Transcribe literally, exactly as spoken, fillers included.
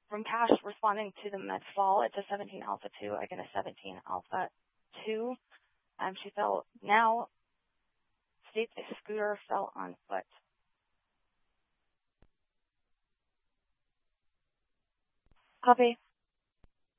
from Cash responding to the med fall. It's a seventeen alpha two, again a seventeen alpha two. Um, she fell now. States a scooter fell on foot. Copy.